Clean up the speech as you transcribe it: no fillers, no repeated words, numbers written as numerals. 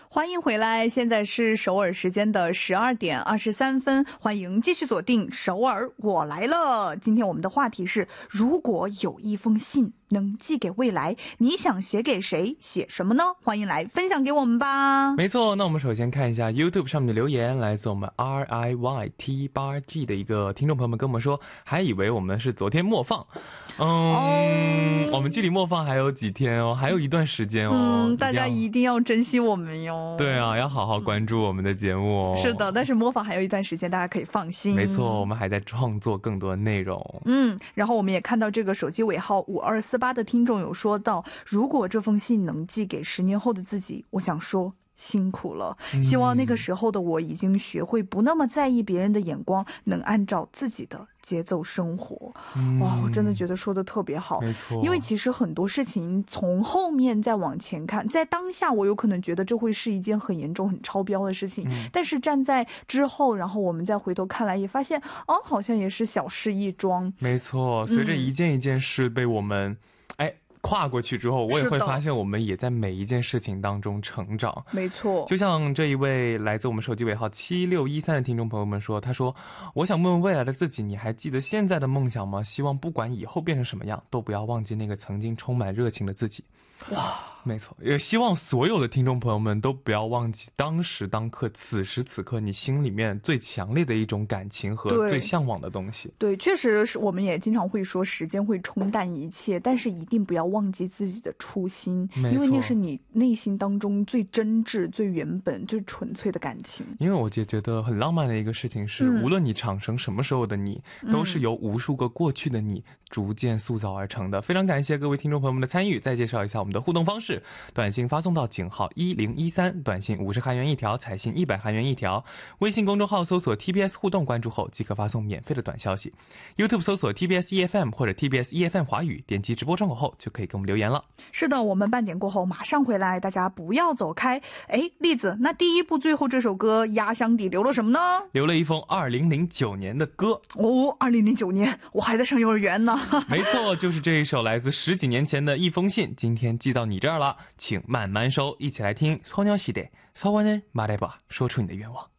欢迎回来，现在是首尔时间的12点23分，欢迎继续锁定首尔我来了。今天我们的话题是，如果有一封信能寄给未来，你想写给谁，写什么呢？欢迎来分享给我们吧。 没错，那我们首先看一下 YouTube 上面的留言，来自我们 RIYT8G 的一个听众朋友们跟我们说，还以为我们是昨天默放。我们距离默放还有几天哦，还有一段时间哦。 大家一定要珍惜我们哟。 对啊，要好好关注我们的节目哦。 是的，但是模仿还有一段时间，大家可以放心。 没错，我们还在创作更多的内容。 然后我们也看到这个手机尾号5248的听众有说到，如果这封信能寄给10年后的自己，我想说辛苦了，希望那个时候的我已经学会不那么在意别人的眼光，能按照自己的节奏生活。哇，我真的觉得说的特别好。 没错， 因为其实很多事情从后面再往前看，在当下我有可能觉得这会是一件很严重很超标的事情，但是站在之后，然后我们再回头看来，也发现好像也是小事一桩。 没错，随着一件一件事被我们跨过去之后，我也会发现我们也在每一件事情当中成长。 没错， 就像这一位来自我们手机尾号7613的听众朋友们说，他说，我想问问未来的自己，你还记得现在的梦想吗？希望不管以后变成什么样，都不要忘记那个曾经充满热情的自己。哇，没错，也希望所有的听众朋友们都不要忘记当时当刻此时此刻你心里面最强烈的一种感情和最向往的东西。 对，确实是，我们也经常会说时间会冲淡一切，但是一定不要忘记自己的初心，因为那是你内心当中最真挚最原本最纯粹的感情。 因为我就觉得很浪漫的一个事情是，无论你长成什么时候的你，都是由无数个过去的你逐渐塑造而成的。非常感谢各位听众朋友们的参与，再介绍一下我们的互动方式，短信发送到井号1013，短信50韩元一条，彩信100韩元一条，微信公众号搜索 TBS 互动，关注后即可发送免费的短消息， YouTube 搜索 TBS EFM 或者 TBS EFM 华语，点击直播窗口后就可以给我们留言了。 是的，我们半点过后马上回来，大家不要走开。栗子，那第一部最后这首歌压箱底留了什么呢？ 留了一封2009年的歌。 2009年我还在上幼儿园呢。 没错，就是这一首来自10几年前的一封信，今天寄到你这儿了，请慢慢收。一起来听소녀시대 서원을 말해봐，说出你的愿望。